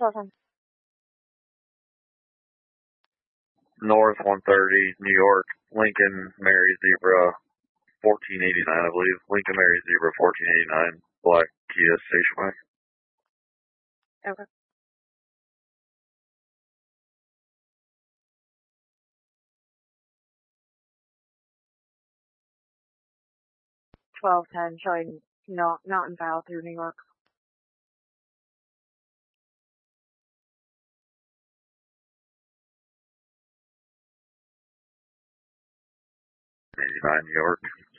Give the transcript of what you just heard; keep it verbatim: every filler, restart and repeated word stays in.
twelve ten. North one thirty, New York, Lincoln, Mary Zebra, fourteen eighty-nine, I believe. Lincoln, Mary Zebra, fourteen eighty-nine, Black Kia Station Wagon. Okay. twelve ten, showing not, not in file through New York. eighty-nine, New York.